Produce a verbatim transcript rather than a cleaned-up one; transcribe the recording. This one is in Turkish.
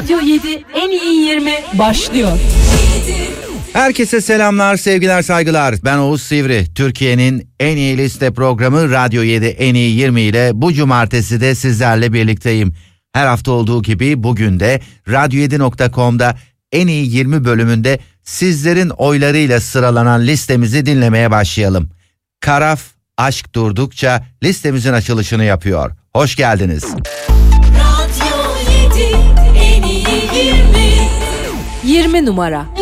Radyo yedi en iyi yirmi başlıyor. Herkese selamlar, sevgiler, saygılar. Ben Oğuz Sivri. Türkiye'nin en iyi liste programı Radyo yedi en iyi yirmi ile bu cumartesi de sizlerle birlikteyim. Her hafta olduğu gibi bugün de radyo yedi nokta com'da en iyi yirmi bölümünde sizlerin oylarıyla sıralanan listemizi dinlemeye başlayalım. Karaf, Aşk Durdukça listemizin açılışını yapıyor. Hoş geldiniz. Radyo yedi en iyi yirmi. yirmi numara.